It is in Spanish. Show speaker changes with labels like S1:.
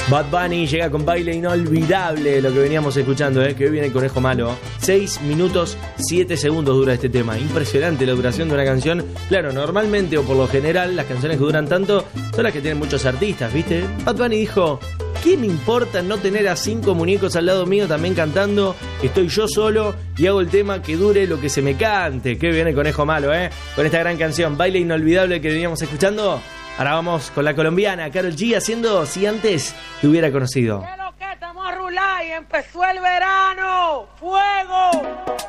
S1: Bad Bunny llega con Baile Inolvidable, lo que veníamos escuchando, que hoy viene el Conejo Malo. 6 minutos 7 segundos dura este tema. Impresionante la duración de una canción. Claro, normalmente o por lo general las canciones que duran tanto son las que tienen muchos artistas, ¿viste? Bad Bunny dijo: ¿qué me importa no tener a 5 muñecos al lado mío también cantando? Estoy yo solo y hago el tema que dure lo que se me cante. Que viene el Conejo Malo, con esta gran canción, Baile Inolvidable, que veníamos escuchando. Ahora vamos con la colombiana Karol G haciendo Si Antes Te Hubiera Conocido.
S2: ¿Qué es lo que estamos a rular y empezó el verano? ¡Fuego!